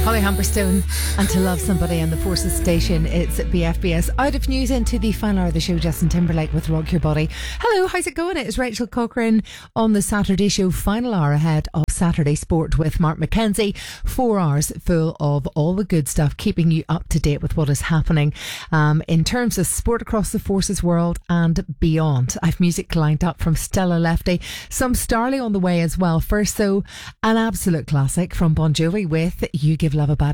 Holly Humberstone and To Love Somebody on the Forces station. It's BFBS. Out of news into the final hour of the show, Justin Timberlake with Rock Your Body. Hello, how's it going? It's Rachel Cochrane on the Saturday show, final hour ahead of Saturday Sport with Mark McKenzie. 4 hours full of all the good stuff, keeping you up to date with what is happening in terms of sport across the Forces world and beyond. I've music lined up from Stella Lefty, some Starley on the way as well. First though, an absolute classic from Bon Jovi with You Give Love a Bad